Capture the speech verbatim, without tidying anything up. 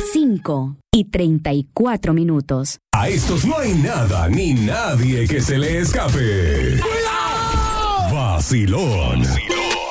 Las cinco y treinta y cuatro minutos. A estos no hay nada ni nadie que se le escape. ¡Cuidado! Vacilón